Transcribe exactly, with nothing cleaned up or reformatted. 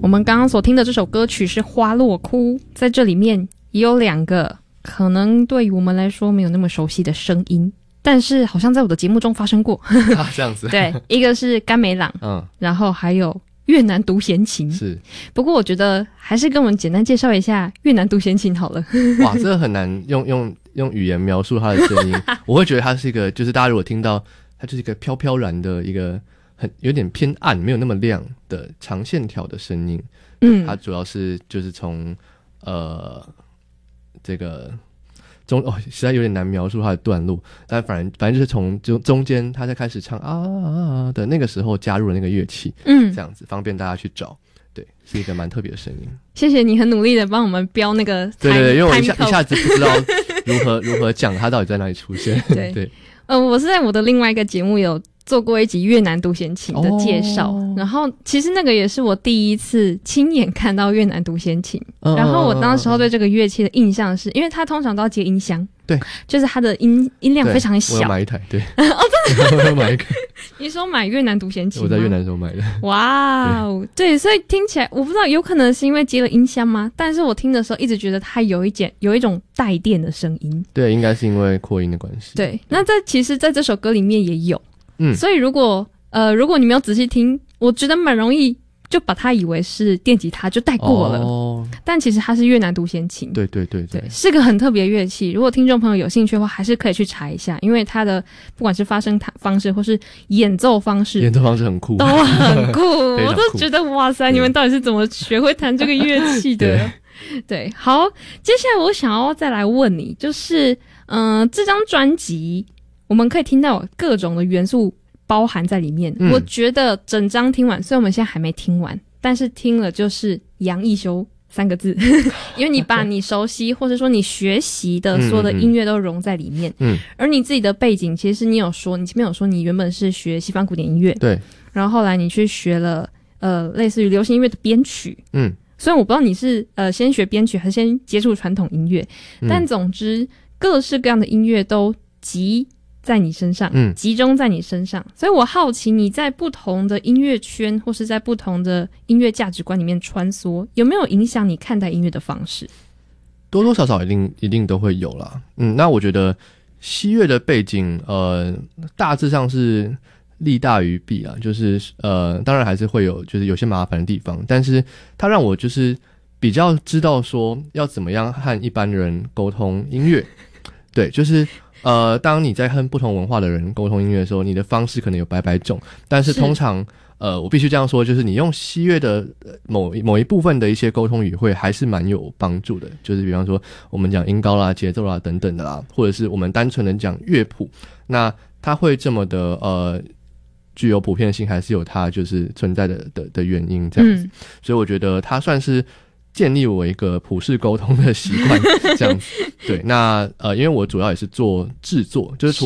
我们刚刚所听的这首歌曲是《花落哭》，在这里面也有两个可能对于我们来说没有那么熟悉的声音，但是好像在我的节目中发生过。 啊，这样子。 对，一个是甘美朗，嗯，然后还有越南独弦琴。 是， 不过我觉得还是跟我们简单介绍一下越南独弦琴好了。 哇，这个很难用用用语言描述它的声音。我会觉得它是一个，就是大家如果听到它就是一个飘飘然的一个很有点偏暗，没有那么亮的长线条的声音。嗯，它主要是就是从呃这个中哦，实在有点难描述它的段落，但反正反正就是从中中间它在开始唱啊啊啊的那个时候加入了那个乐器，嗯，这样子方便大家去找。对，是一个蛮特别的声音。 谢谢你很努力的帮我们标那个， 对对对，因为我一下一下子不知道如何如何讲它到底在哪里出现。对对， 呃，我是在我的另外一个节目有做过一集越南独弦琴的介绍，哦，然后其实那个也是我第一次亲眼看到越南独弦琴，哦，然后我当时候对这个乐器的印象是因为它通常都要接音箱，对，就是它的音音量非常小。 我有买一台，对。 哦，真的？ 我有买一个。 你说买越南独弦琴吗？ 我在越南的时候买的。 哇哦，对，所以听起来我不知道，有可能是因为接了音箱吗？但是我听的时候一直觉得它有一点有一种带电的声音。 对，应该是因为扩音的关系。 对，那在其实在这首歌里面也有，嗯，所以如果呃如果你没有仔细听，我觉得蛮容易就把它以为是电吉他就带过了，哦，但其实它是越南独弦琴。 对对对 对, 对，是个很特别的乐器。如果听众朋友有兴趣的话，还是可以去查一下，因为它的不管是发声方式或是演奏方式， 演奏方式很酷， 都很酷。我都觉得哇塞，你们到底是怎么学会弹这个乐器的？对, 对，好，接下来我想要再来问你，就是嗯、呃，这张专辑我们可以听到各种的元素包含在里面，嗯，我觉得整张听完，虽然我们现在还没听完，但是听了就是杨一修三个字，因为你把你熟悉或者说你学习的所有的音乐都融在里面，嗯，而你自己的背景，其实你有说，你前面有说你原本是学西方古典音乐，对，然后后来你去学了呃类似于流行音乐的编曲，嗯，虽然我不知道你是呃先学编曲还是先接触传统音乐，嗯，但总之各式各样的音乐都集在你身上，嗯，集中在你身上，所以我好奇你在不同的音乐圈或是在不同的音乐价值观里面穿梭，有没有影响你看待音乐的方式？ 多多少少一定一定都会有啦。嗯，那我觉得西乐的背景，呃，大致上是利大于弊啊，就是呃，当然还是会有就是有些麻烦的地方，但是它让我就是比较知道说要怎么样和一般人沟通音乐，对，就是。呃，当你在和不同文化的人沟通音乐的时候，你的方式可能有百百种，但是通常，呃，我必须这样说，就是你用西乐的某某一部分的一些沟通语汇还是蛮有帮助的，就是比方说我们讲音高啦、节奏啦等等的啦，或者是我们单纯的讲乐谱，那它会这么的呃具有普遍性，还是有它就是存在的的的原因这样子，嗯，所以我觉得它算是建立我一个普世沟通的习惯，这样子。对，那呃，因为我主要也是做制作，就是除